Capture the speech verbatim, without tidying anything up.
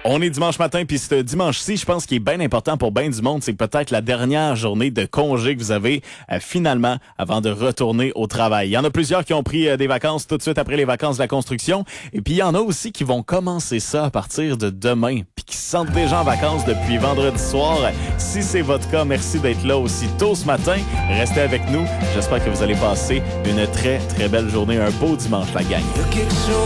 On est dimanche matin, puis ce dimanche-ci, je pense qu'il est bien important pour bien du monde, c'est peut-être la dernière journée de congé que vous avez euh, finalement avant de retourner au travail. Il y en a plusieurs qui ont pris euh, des vacances tout de suite après les vacances de la construction, et puis il y en a aussi qui vont commencer ça à partir de demain, puis qui se sentent déjà en vacances depuis vendredi soir. Si c'est votre cas, merci d'être là aussi tôt ce matin. Restez avec nous. J'espère que vous allez passer une très, très belle journée, un beau dimanche, la gang.